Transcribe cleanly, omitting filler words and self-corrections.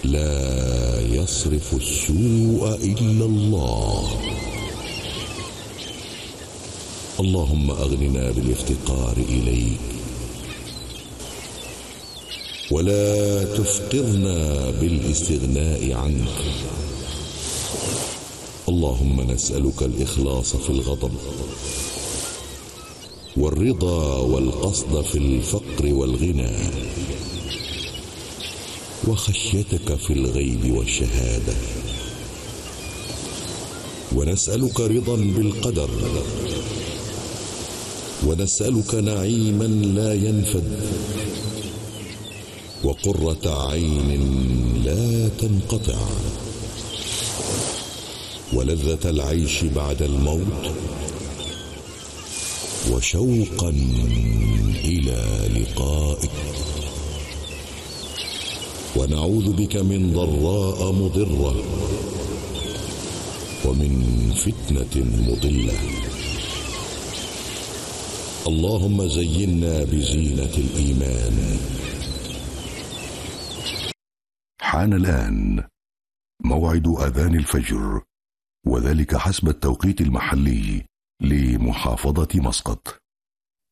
لا يصرف السوء إلا الله. اللهم أغننا بالافتقار إليك، ولا تفقرنا بالاستغناء عنك. اللهم نسألك الإخلاص في الغضب، والرضا والقصد في الفقر والغنى، وخشيتك في الغيب والشهادة. ونسألك رضا بالقدر، ونسألك نعيما لا ينفد، وقرة عين لا تنقطع، ولذة العيش بعد الموت، وشوقا إلى لقائك. ونعوذ بك من ضراء مضرة، ومن فتنة مضلة. اللهم زينا بزينة الإيمان. حان الآن موعد أذان الفجر، وذلك حسب التوقيت المحلي لمحافظة مسقط.